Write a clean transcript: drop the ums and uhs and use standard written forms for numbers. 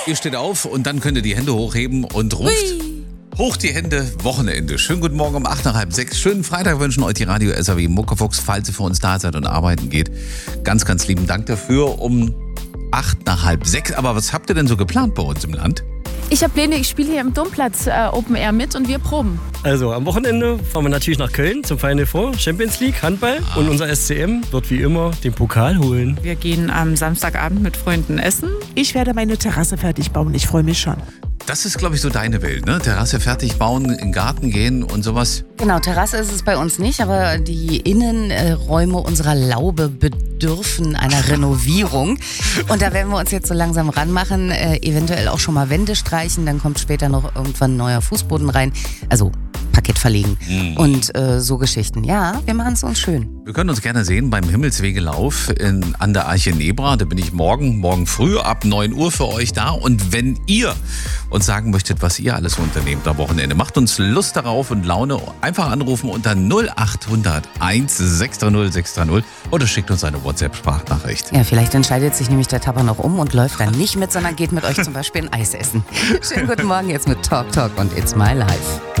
Ihr steht auf und dann könnt ihr die Hände hochheben und ruft hoch die Hände, Wochenende. Schönen guten Morgen um 8 nach halb 6. Schönen Freitag wünschen euch die Radio SAW Muckefuchs, falls ihr für uns da seid und arbeiten geht. Ganz, ganz lieben Dank dafür um 8 nach halb 6. Aber was habt ihr denn so geplant bei uns im Land? Ich habe Pläne, ich spiele hier im Domplatz Open Air mit und wir proben. Also am Wochenende fahren wir natürlich nach Köln zum Final Four, Champions League, Handball. Und unser SCM wird wie immer den Pokal holen. Wir gehen am Samstagabend mit Freunden essen. Ich werde meine Terrasse fertig bauen, ich freue mich schon. Das ist, glaube ich, so deine Welt, ne? Terrasse fertig bauen, in den Garten gehen und sowas. Genau, Terrasse ist es bei uns nicht, aber die Innenräume unserer Laube bedürfen einer Renovierung. Und da werden wir uns jetzt so langsam ranmachen, eventuell auch schon mal Wände streichen, dann kommt später noch irgendwann ein neuer Fußboden rein. Also Parkett verlegen und so Geschichten. Ja, wir machen es uns schön. Wir können uns gerne sehen beim Himmelswegelauf an der Arche Nebra. Da bin ich morgen früh ab 9 Uhr für euch da. Und wenn ihr uns sagen möchtet, was ihr alles unternehmt am Wochenende, macht uns Lust darauf und Laune. Einfach anrufen unter 0800 1630 630 oder schickt uns eine WhatsApp-Sprachnachricht. Ja, vielleicht entscheidet sich nämlich der Tapper noch um und läuft dann nicht mit, sondern geht mit euch zum Beispiel ein Eis essen. Schönen guten Morgen jetzt mit Talk Talk und It's My Life.